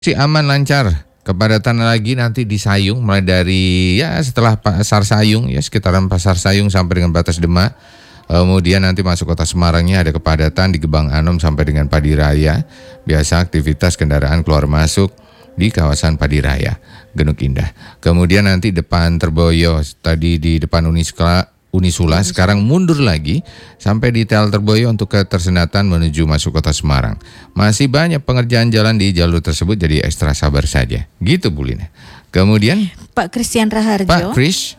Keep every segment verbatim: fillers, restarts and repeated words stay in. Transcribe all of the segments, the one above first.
Si aman lancar. Kepadatan lagi nanti di Sayung mulai dari ya setelah Pasar Sayung ya sekitaran Pasar Sayung sampai dengan Batas Demak. Kemudian nanti masuk kota Semarangnya ada kepadatan di Gebang Anom sampai dengan Padiraya. Biasa aktivitas kendaraan keluar masuk di kawasan Padiraya, Genuk Indah. Kemudian nanti depan Terboyo tadi di depan Unisula Unisula sekarang mundur lagi sampai di T L Terboyo untuk ke Tersenatan menuju masuk kota Semarang. Masih banyak pengerjaan jalan di jalur tersebut, jadi ekstra sabar saja. Gitu Bu Lina. Kemudian Pak Christian Raharjo. Pak Kris.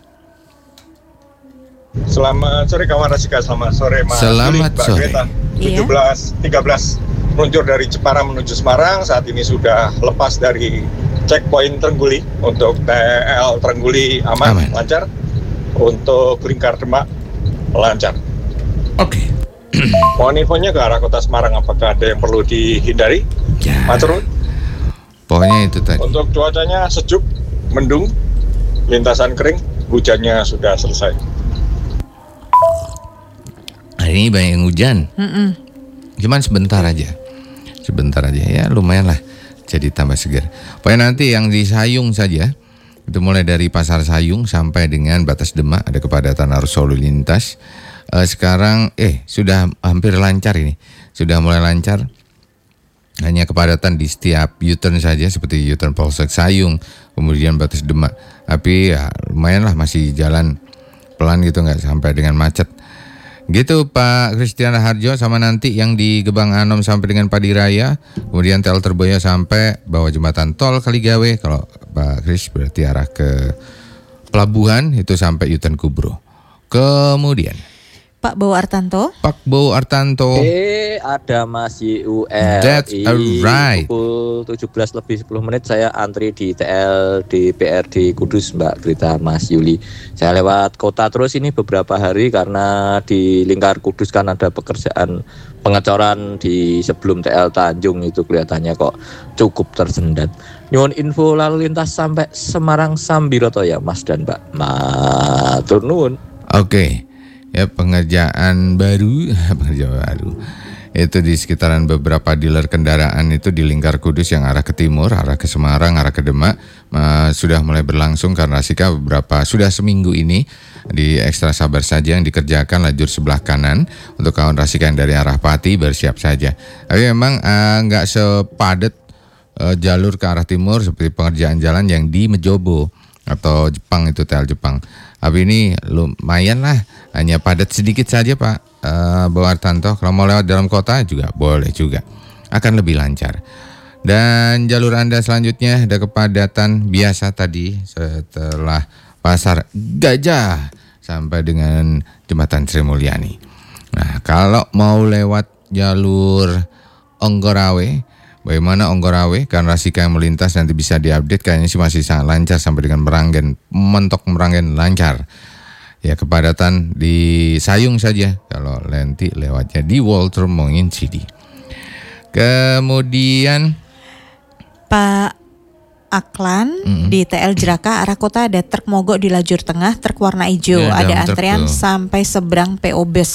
Selamat sore kawan Rasika, selamat sore Mas Selamat Mbak sore. Greta. Iya. tujuh belas tiga belas meluncur dari Jepara menuju Semarang, saat ini sudah lepas dari checkpoint Trengguli. Untuk T L Trengguli aman, Aman. lancar. Untuk Lingkar Demak lancar. Oke. Mohon infonya ke arah kota Semarang, apakah ada yang perlu dihindari? Ya. Matur nuwun. Pokoknya itu tadi. Untuk cuacanya sejuk, mendung, lintasan kering, hujannya sudah selesai. Hari ini banyak yang hujan. Mm-mm. Cuman sebentar aja. Sebentar aja ya, lumayan lah. Jadi tambah segar. Pokoknya nanti yang di Sayung saja. Itu mulai dari Pasar Sayung sampai dengan Batas Demak ada kepadatan arus lalu lintas. Eh, sekarang eh sudah hampir lancar ini. Sudah mulai lancar. Hanya kepadatan di setiap U-turn saja seperti U-turn Polsek Sayung, kemudian Batas Demak. Tapi ya lumayan lah, masih jalan pelan gitu, nggak sampai dengan macet. Gitu Pak Christian Raharjo. Sama nanti yang di Gebang Anom sampai dengan Padiraya, kemudian T L Terboyo sampai bawah jembatan tol Kaligawe. Kalau Pak Kris berarti arah ke pelabuhan itu sampai U-turn Kubro. Kemudian Pak Bowo Artanto. Pak Bowo Artanto. Eh, ada Mas Y U L. That's right. Pukul tujuh belas lebih sepuluh menit saya antri di T L D P R D Kudus, Mbak Grita, Mas Yuli. Saya lewat kota terus ini beberapa hari karena di lingkar Kudus kan ada pekerjaan pengecoran di sebelum T L Tanjung, itu kelihatannya kok cukup tersendat. Nyuwun info lalu lintas sampai Semarang Sambiroto ya Mas dan Mbak. Matur nuwun. Oke. Ya, pengerjaan baru, pengerjaan baru. Itu di sekitaran beberapa dealer kendaraan itu di lingkar Kudus yang arah ke timur, arah ke Semarang, arah ke Demak uh, sudah mulai berlangsung karena Sika beberapa sudah seminggu ini di ekstra sabar saja yang dikerjakan lajur sebelah kanan untuk kawan Rasika yang dari arah Pati bersiap saja. Tapi memang uh, nggak sepadat uh, jalur ke arah timur seperti pengerjaan jalan yang di Mejobo atau Jepang, itu T L Jepang. Tapi ini lumayan lah, hanya padat sedikit saja Pak uh, Bowo Artanto. Kalau mau lewat dalam kota juga boleh juga, akan lebih lancar. Dan jalur Anda selanjutnya ada kepadatan biasa tadi setelah Pasar Gajah sampai dengan Jembatan Sri Mulyani. Nah, kalau mau lewat jalur Onggorawe, bagaimana Onggorawe? Karena Rasika yang melintas nanti bisa diupdate, kayaknya sih masih sangat lancar sampai dengan Meranggen, mentok Meranggen lancar. Ya, kepadatan di Sayung saja kalau nanti lewatnya di Walter Mongin City. Kemudian Pak Aklan Mm-mm. di T L Jeraka arah kota ada truk mogok di lajur tengah, truk warna hijau. Ya, ada dalam truk antrean tuh. sampai seberang P O Bus.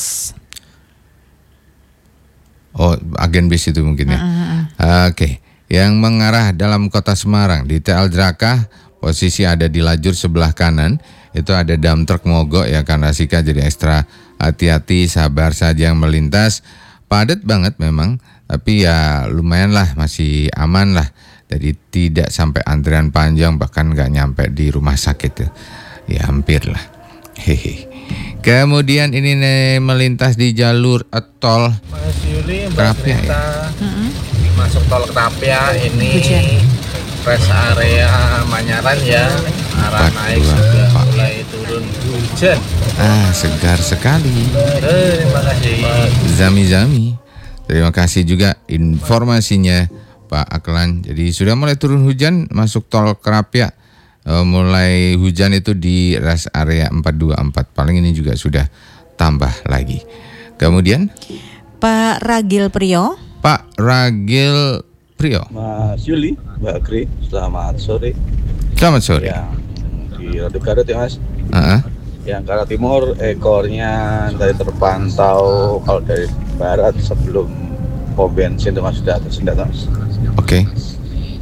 Oh, agen bis itu mungkin ya. Mm-mm. Oke, yang mengarah dalam kota Semarang di T L Jeraka posisi ada di lajur sebelah kanan. Itu ada dump truk mogok ya, karena Sika jadi ekstra hati-hati, sabar saja yang melintas. Padat banget memang, tapi ya lumayan lah, masih aman lah. Jadi tidak sampai antrian panjang, bahkan nggak nyampe di rumah sakit tuh. Ya hampir lah. Hehe. Kemudian ini nih melintas di jalur uh, tol Mas Yuli, Mbak Kerapia, Grita, Mm-mm. masuk tol Kerapia ini Hujan. rest area Manyaran ya, arah Empat, naik dua, sudah empat. mulai turun hujan. ah segar sekali. Eh, terima kasih. Zami-zami. Terima kasih juga informasinya Pak Aklan. Jadi sudah mulai turun hujan masuk tol Kerapia. E, mulai hujan itu di rest area empat dua empat. Paling ini juga sudah tambah lagi. Kemudian Pak Ragil Priyo. Pak Ragil Priyo. Mas Yuli, Mbak Gri, selamat sore. Selamat sore. Ya, di Radu Garut ya Mas. Ah, Yang ke arah timur ekornya dari terpantau kalau dari barat sebelum pom bensin itu Mas sudah tersendat Mas. Oke.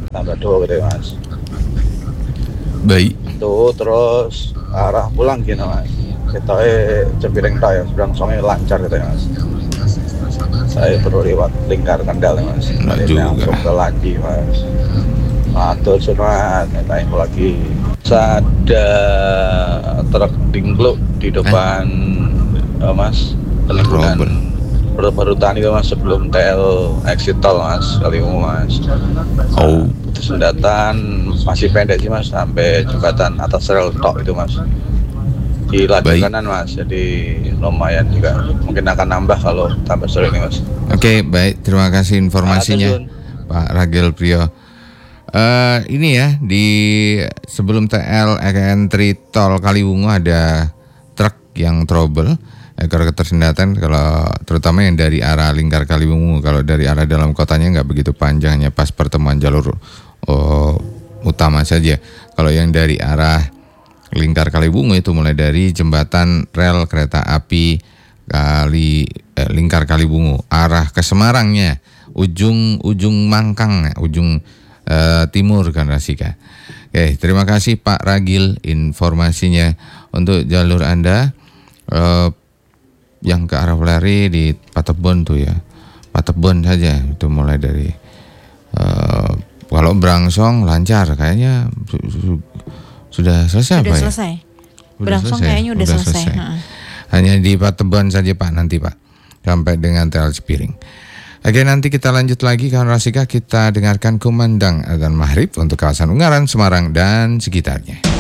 tambah dua gitu mas. Baik. Tuh terus arah pulang gini mas. Kita eh Cepiring tok ya, berangsungnya lancar gitu ya mas. Saya perlu lewat Lingkar Kendal mas. Nah, Kali juga. langsung ke lagi mas. Atur sunat, nyatain lagi. Ada truk dingkluk di depan eh, mas. Penimbunan Trouble. perut-perutan itu mas sebelum T L exit tol mas Kaliwungu mas. Oh. Itu sendatan masih pendek sih mas sampai jembatan atas rel tok itu mas. Di lajur Baik. kanan mas, jadi lumayan juga. Mungkin akan nambah kalau tambah sore ini mas. Oke, baik. Terima kasih informasinya, Atur, Jun. Pak Ragil Priyo. Eh ini ya di sebelum T L entry tol Kaliwungu ada truk yang trouble, ekor ketersendatan kalau terutama yang dari arah Lingkar Kaliwungu. Kalau dari arah dalam kotanya nggak begitu panjang, hanya pas pertemuan jalur oh, utama saja. Kalau yang dari arah Lingkar Kaliwungu itu mulai dari jembatan rel kereta api Kali eh, Lingkar Kaliwungu arah ke Semarangnya, ujung ujung Mangkang, ujung eh, timur kan Rasika. Oke, terima kasih Pak Ragil informasinya. Untuk jalur Anda eh, yang ke arah Pelari di Patebon tuh ya, Patebon saja itu mulai dari eh, kalau Brangsong lancar kayaknya su- su- sudah selesai Sudah Pak ya? selesai. Udah Berangsung selesai? kayaknya udah, Udah selesai. selesai. Heeh. Hanya di Patebon saja Pak nanti Pak, sampai dengan T L Cepiring. Oke, nanti kita lanjut lagi kawan Rasika, kita dengarkan kumandang adzan maghrib untuk kawasan Ungaran, Semarang dan sekitarnya.